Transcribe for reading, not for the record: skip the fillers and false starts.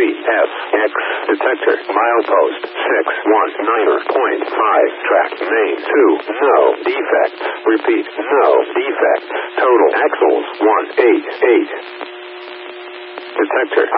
CF, X, detector, milepost, 619.5, track, main, 2, no defects, repeat, no defects, total axles, 188. Detector,